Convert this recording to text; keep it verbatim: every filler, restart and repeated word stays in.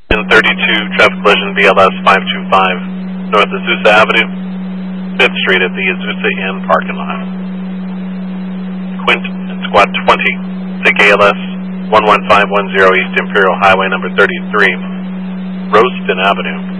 In thirty-two, traffic collision B L S five two five, North Azusa Avenue, fifth Street at the Azusa Inn parking lot. Quint and Squad twenty, take A L S one one five one zero East Imperial Highway number thirty-three, Roseville Avenue.